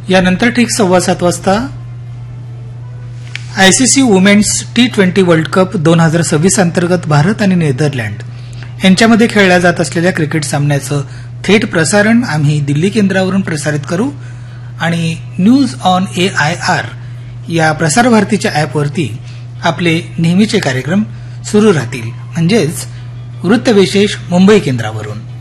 यानंतर ठीक 7:15 वाजता ICC women's T20 world cup 2026 अंतर्गत भारत आणि नेदरलँड यांच्यामध्ये खेळल्या जात असलेल्या क्रिकेट सामन्याचं थेट प्रसारण आम्ही दिल्ली केंद्रावरून प्रसारित करू आणि न्यूज ऑन AIR या प्रसार भारतीच्या अॅपवरती आपले नेहमीचे कार्यक्रम सुरू राहतील, म्हणजेच वृत्तविशेष मुंबई केंद्रावरून.